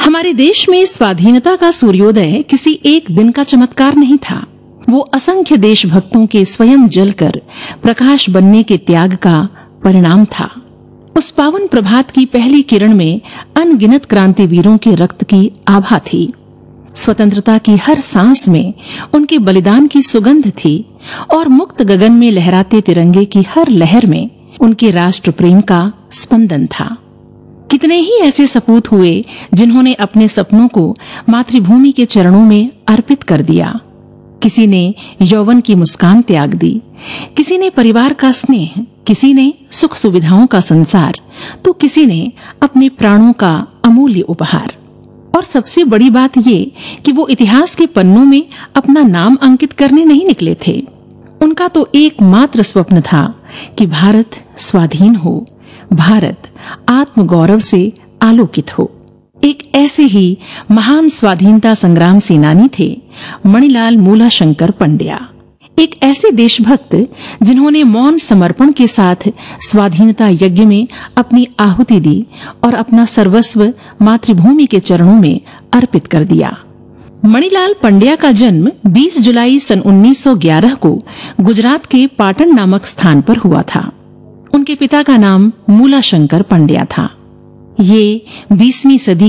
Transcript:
हमारे देश में स्वाधीनता का सूर्योदय किसी एक दिन का चमत्कार नहीं था। वो असंख्य देशभक्तों के स्वयं जलकर प्रकाश बनने के त्याग का परिणाम था। उस पावन प्रभात की पहली किरण में अनगिनत क्रांतिवीरों के रक्त की आभा थी। स्वतंत्रता की हर सांस में उनके बलिदान की सुगंध थी और मुक्त गगन में लहराते तिरंगे की हर लहर में उनके राष्ट्र प्रेम का स्पंदन था। कितने ही ऐसे सपूत हुए जिन्होंने अपने सपनों को मातृभूमि के चरणों में अर्पित कर दिया। किसी ने यौवन की मुस्कान त्याग दी, किसी ने परिवार का स्नेह, किसी ने सुख सुविधाओं का संसार, तो किसी ने अपने प्राणों का अमूल्य उपहार। और सबसे बड़ी बात ये कि वो इतिहास के पन्नों में अपना नाम अंकित करने नहीं निकले थे। उनका तो एकमात्र स्वप्न था कि भारत स्वाधीन हो, भारत आत्मगौरव से आलोकित हो। एक ऐसे ही महान स्वाधीनता संग्राम सेनानी थे मणिलाल मूलाशंकर पंड्या। एक ऐसे देशभक्त जिन्होंने मौन समर्पण के साथ स्वाधीनता यज्ञ में अपनी आहुति दी और अपना सर्वस्व मातृभूमि के चरणों में अर्पित कर दिया। मणिलाल पंड्या का जन्म 20 जुलाई सन 1911 को गुजरात के पाटन नामक स्थान पर हुआ था। उनके पिता का नाम मूलाशंकर पंड्या था। ये 20वीं सदी